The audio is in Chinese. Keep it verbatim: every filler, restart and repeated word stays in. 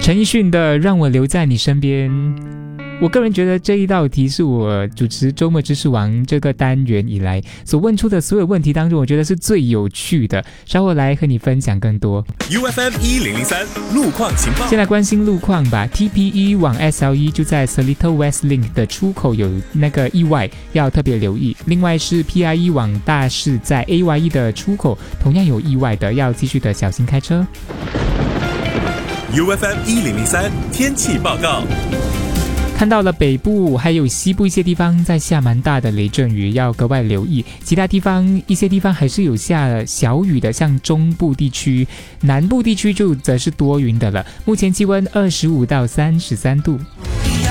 陈奕迅的《让我留在你身边》，我个人觉得这一道题是我主持周末知识王这个单元以来所问出的所有问题当中，我觉得是最有趣的。稍后来和你分享更多。 U F M 一零零三路况情报， 先来关心路况吧。T P E 往 S L E 就在 Seletar West Link 的出口有那个意外，要特别留意。另外是 P I E 往大市在 A Y E 的出口同样有意外的，要继续的小心开车。 U F M 一零零三天气报告。 看到了北部还有西部一些地方在下蛮大的雷阵雨，要格外留意。其他地方一些地方还是有下小雨的，像中部地区，南部地区就则是多云的了。目前气温二十五到三十三度。